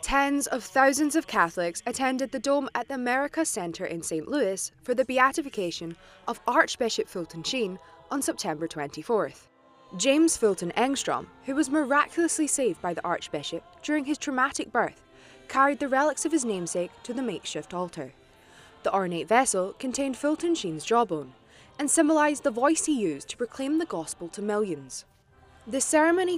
Tens of thousands of Catholics attended the Dome at the America Center in St. Louis for the beatification of Archbishop Fulton Sheen on September 24th. James Fulton Engstrom, who was miraculously saved by the Archbishop during his traumatic birth, carried the relics of his namesake to the makeshift altar. The ornate vessel contained Fulton Sheen's jawbone and symbolised the voice he used to proclaim the gospel to millions. The ceremony